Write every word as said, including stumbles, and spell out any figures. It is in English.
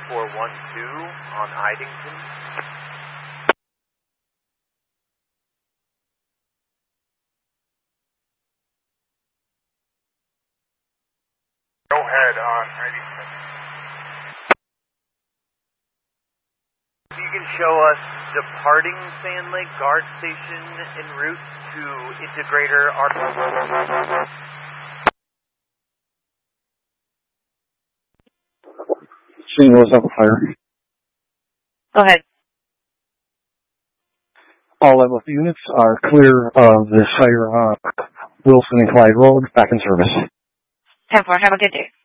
four one two on Idington. Go ahead on Idington. If you can show us departing Sand Lake Guard Station en route to Integrator R. Scene was up fire. Go ahead. All level units are clear of the fire on Wilson and Clyde Road, back in service. ten four, have a good day.